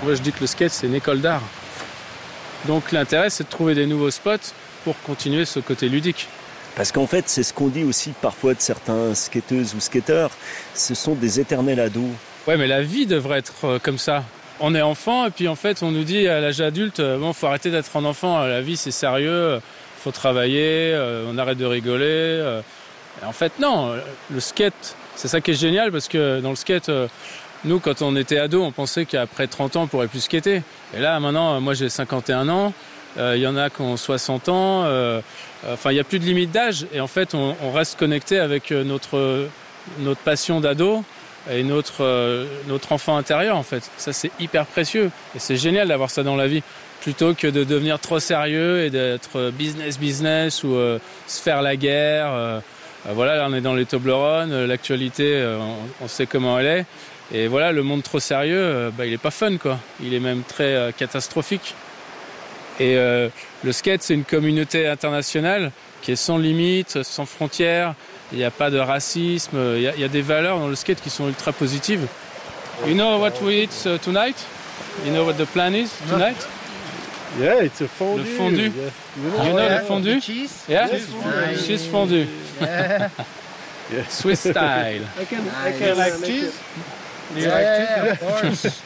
Moi, je dis que le skate, c'est une école d'art. Donc l'intérêt, c'est de trouver des nouveaux spots pour continuer ce côté ludique. Parce qu'en fait, c'est ce qu'on dit aussi parfois de certains skateuses ou skateurs, ce sont des éternels ados. Ouais, mais la vie devrait être comme ça. On est enfant et puis en fait, on nous dit à l'âge adulte, bon, faut arrêter d'être un enfant, la vie c'est sérieux, faut travailler, on arrête de rigoler. Et en fait, non, le skate, c'est ça qui est génial parce que dans le skate, nous, quand on était ados, on pensait qu'après 30 ans, on pourrait plus skater. Et là, maintenant, moi j'ai 51 ans. Il y en a qui ont 60 ans, il n'y a plus de limite d'âge et en fait on reste connecté avec notre passion d'ado et notre enfant intérieur en fait. Ça c'est hyper précieux et c'est génial d'avoir ça dans la vie plutôt que de devenir trop sérieux et d'être business ou se faire la guerre. Voilà, là on est dans les Toblerones, l'actualité on sait comment elle est et voilà, le monde trop sérieux, il est pas fun quoi, il est même très catastrophique. Et le skate, c'est une communauté internationale qui est sans limite, sans frontières. Il n'y a pas de racisme. Il y a des valeurs dans le skate qui sont ultra positives. You know what we eat tonight? You know what the plan is tonight? Yeah, it's a fondue. Le fondu. Yeah. You know the fondue? Cheese? Yeah? Nice. Cheese fondue. Yeah. Swiss style. I can Nice. like cheese. Do you like Of course.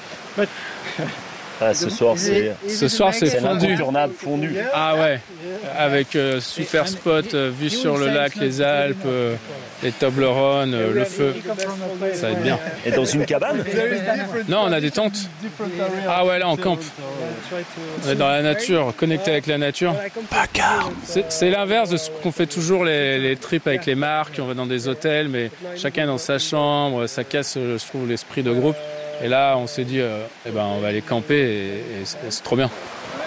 Ah, ce soir, c'est fondu. l'incontournable fondu. Ah ouais, avec super spot, vue sur le lac, les Alpes, les Toblerones, le feu. Ça va être bien. Et dans une cabane? Non, on a des tentes. Ah ouais, là on campe. On est dans la nature, connecté avec la nature. C'est l'inverse de ce qu'on fait toujours les trips avec les marques. On va dans des hôtels, mais chacun dans sa chambre. Ça casse, je trouve, l'esprit de groupe. Et là, on s'est dit, on va aller camper et c'est trop bien.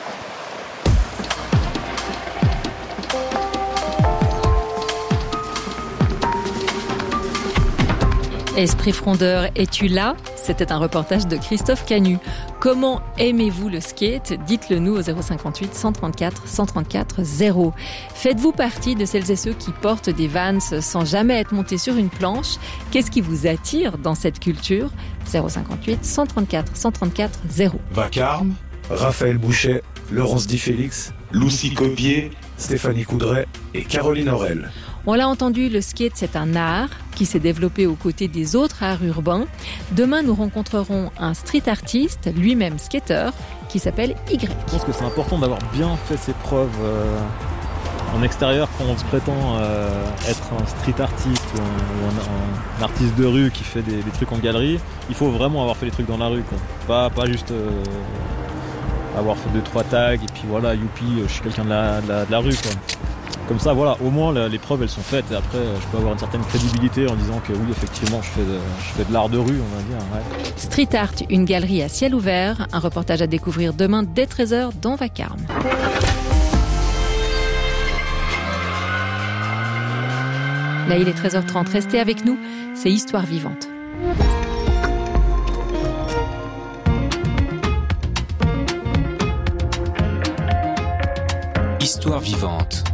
Esprit frondeur, es-tu là? C'était un reportage de Christophe Canu. Comment aimez-vous le skate? Dites-le nous au 058 134 134 0. Faites-vous partie de celles et ceux qui portent des Vans sans jamais être montés sur une planche? Qu'est-ce qui vous attire dans cette culture? 058 134 134 0. Vacarme, Raphaël Bouchet, Laurence Di Félix, Lucie Copier, Stéphanie Coudray et Caroline Aurel. On l'a entendu, le skate, c'est un art qui s'est développé aux côtés des autres arts urbains. Demain, nous rencontrerons un street artiste, lui-même skateur, qui s'appelle Y. Je pense que c'est important d'avoir bien fait ses preuves en extérieur quand on se prétend être un street artiste ou un artiste de rue qui fait des trucs en galerie. Il faut vraiment avoir fait des trucs dans la rue, quoi. Pas juste avoir fait 2-3 tags et puis voilà, youpi, je suis quelqu'un de la rue, quoi. Comme ça, voilà, au moins les preuves elles sont faites et après je peux avoir une certaine crédibilité en disant que oui, effectivement, je fais de l'art de rue, on va dire. Ouais. Street Art, une galerie à ciel ouvert, un reportage à découvrir demain dès 13h dans Vacarme. Là, il est 13h30, restez avec nous, c'est Histoire vivante. Histoire vivante.